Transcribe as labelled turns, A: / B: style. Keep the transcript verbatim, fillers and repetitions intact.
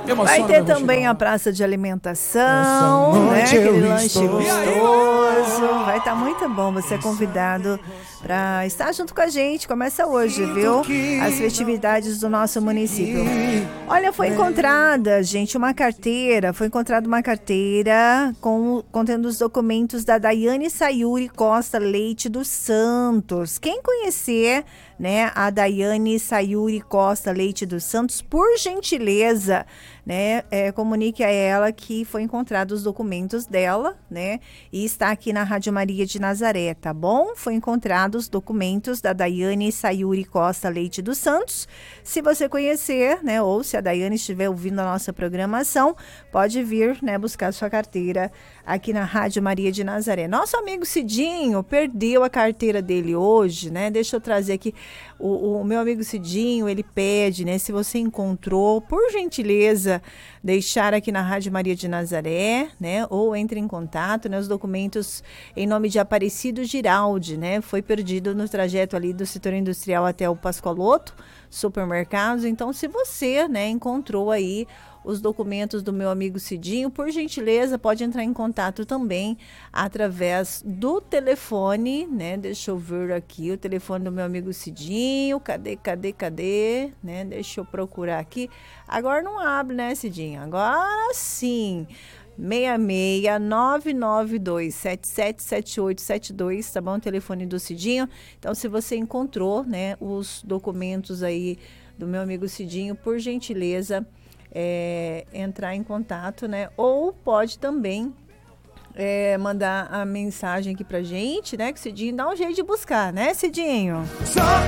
A: Vai ter também a praça de alimentação, né? Aquele lanche gostoso. Vai estar muito bom. Você é convidado para estar junto com a gente. Começa hoje, viu? As festividades do nosso município. Olha, foi encontrada, gente, uma carteira. Foi encontrada uma carteira com, contendo os documentos da Daiane Sayuri Costa Leite dos Santos. Quem conhecer, né, a Daiane Sayuri Costa Leite dos Santos, por gentileza, né, é, comunique a ela que foi encontrado os documentos dela, né, e está aqui na Rádio Maria de Nazaré, tá bom? Foi encontrado os documentos da Daiane Sayuri Costa Leite dos Santos. Se você conhecer, né, ou se a Daiane estiver ouvindo a nossa programação, pode vir, né, buscar sua carteira aqui na Rádio Maria de Nazaré. Nosso amigo Cidinho perdeu a carteira dele hoje, né? Deixa eu trazer aqui o, o meu amigo Cidinho, ele pede, né? Se você encontrou, por gentileza, deixar aqui na Rádio Maria de Nazaré, né? Ou entre em contato, né? Os documentos em nome de Aparecido Giraldi, né? Foi perdido no trajeto ali do setor industrial até o Pascoaloto, supermercados. Então, se você, né, encontrou aí os documentos do meu amigo Cidinho, por gentileza, pode entrar em contato também através do telefone, né? Deixa eu ver aqui o telefone do meu amigo Cidinho. Cadê, cadê, cadê? Né? Deixa eu procurar aqui. Agora não abre, né, Cidinho? Agora sim. seis seis nove nove dois sete sete sete oito sete dois, tá bom? O telefone do Cidinho. Então, se você encontrou, né, os documentos aí do meu amigo Cidinho, por gentileza, É, entrar em contato, né? Ou pode também é, mandar a mensagem aqui pra gente, né? Que o Cidinho dá um jeito de buscar, né, Cidinho?